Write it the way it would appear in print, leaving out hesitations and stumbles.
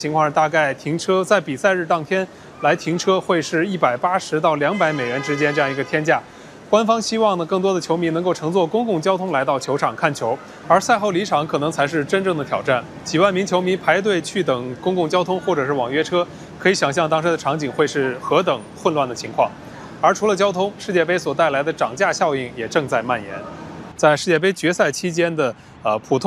情况是，大概停车在比赛日当天来停车会是180到200美元之间这样一个天价。官方希望呢，更多的球迷能够乘坐公共交通来到球场看球，而赛后离场可能才是真正的挑战。几万名球迷排队去等公共交通或者是网约车，可以想象当时的场景会是何等混乱的情况。而除了交通，世界杯所带来的涨价效应也正在蔓延。在世界杯决赛期间的普通